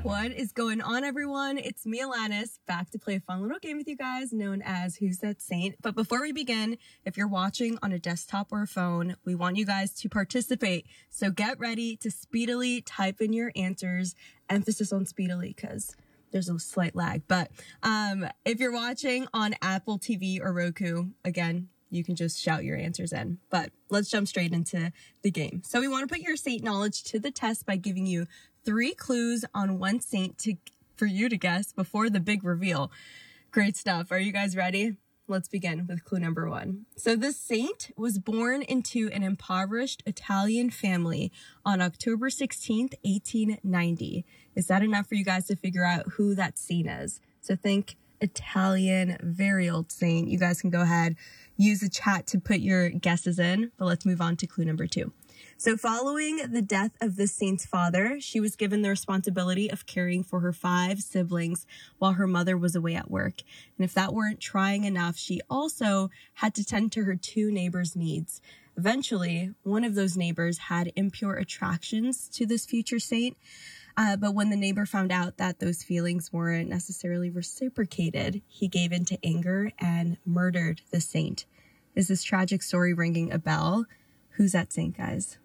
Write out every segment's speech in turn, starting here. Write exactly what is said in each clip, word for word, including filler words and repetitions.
What is going on, everyone? It's me, Alanis, back to play a fun little game with you guys known as Who's That Saint? But before we begin, if you're watching on a desktop or a phone, we want you guys to participate. So get ready to speedily type in your answers. Emphasis on speedily because there's a slight lag. But um, if you're watching on Apple T V or Roku, again, you can just shout your answers in. But let's jump straight into the game. So we want to put your saint knowledge to the test by giving you three clues on one saint to for you to guess before the big reveal. Great stuff. Are you guys ready? Let's begin with clue number one. So this saint was born into an impoverished Italian family on October sixteenth, eighteen ninety. Is that enough for you guys to figure out who that saint is? So think Italian, very old saint. You guys can go ahead, use the chat to put your guesses in, but let's move on to clue number two. So following the death of this saint's father, she was given the responsibility of caring for her five siblings while her mother was away at work. And if that weren't trying enough, she also had to tend to her two neighbors' needs. Eventually, one of those neighbors had impure attractions to this future saint. Uh, but when the neighbor found out that those feelings weren't necessarily reciprocated, he gave in to anger and murdered the saint. Is this tragic story ringing a bell? Who's that saint, guys?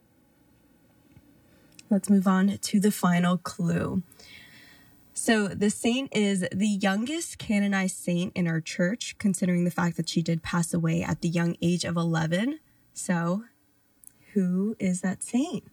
Let's move on to the final clue. So the saint is the youngest canonized saint in our church, considering the fact that she did pass away at the young age of eleven. So who is that saint?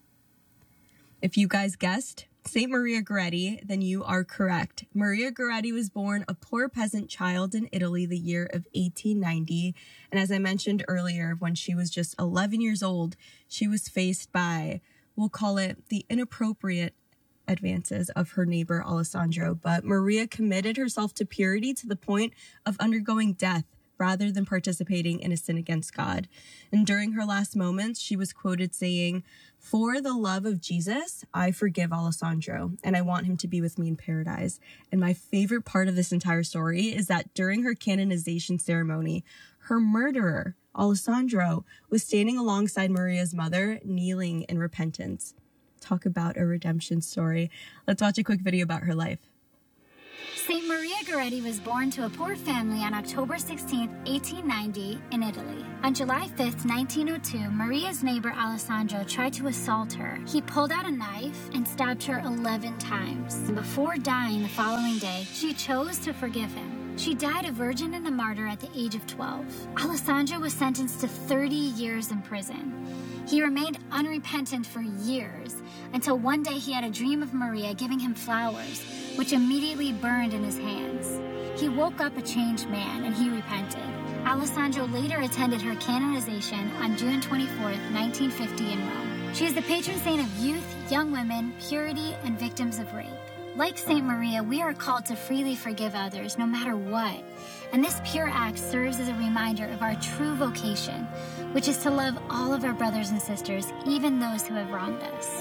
If you guys guessed Saint Maria Goretti, then you are correct. Maria Goretti was born a poor peasant child in Italy the year of eighteen ninety. And as I mentioned earlier, when she was just eleven years old, she was faced by, we'll call it the inappropriate advances of her neighbor Alessandro. But Maria committed herself to purity to the point of undergoing death rather than participating in a sin against God. And during her last moments, she was quoted saying, "For the love of Jesus, I forgive Alessandro, and I want him to be with me in paradise." And my favorite part of this entire story is that during her canonization ceremony, her murderer, Alessandro, was standing alongside Maria's mother, kneeling in repentance. Talk about a redemption story. Let's watch a quick video about her life. Saint Maria Goretti was born to a poor family on October sixteenth, eighteen ninety, in Italy. On July fifth, nineteen oh two, Maria's neighbor Alessandro tried to assault her. He pulled out a knife and stabbed her eleven times. Before dying the following day, she chose to forgive him. She died a virgin and a martyr at the age of twelve. Alessandro was sentenced to thirty years in prison. He remained unrepentant for years, until one day he had a dream of Maria giving him flowers, which immediately burned in his hands. He woke up a changed man, and he repented. Alessandro later attended her canonization on June twenty-fourth, nineteen fifty in Rome. She is the patron saint of youth, young women, purity, and victims of rape. Like Saint Maria, we are called to freely forgive others, no matter what. And this pure act serves as a reminder of our true vocation, which is to love all of our brothers and sisters, even those who have wronged us.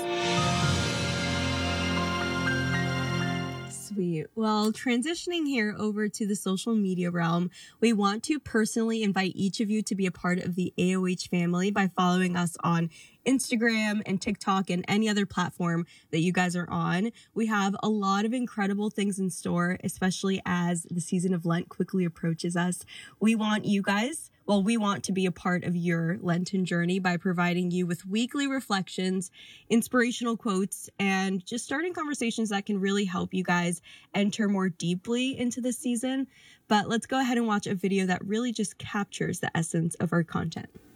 Sweet. Well, transitioning here over to the social media realm, we want to personally invite each of you to be a part of the A O H family by following us on Instagram and TikTok and any other platform that you guys are on. We have a lot of incredible things in store, especially as the season of Lent quickly approaches us. We want you guys Well, we want to be a part of your Lenten journey by providing you with weekly reflections, inspirational quotes, and just starting conversations that can really help you guys enter more deeply into the season. But let's go ahead and watch a video that really just captures the essence of our content.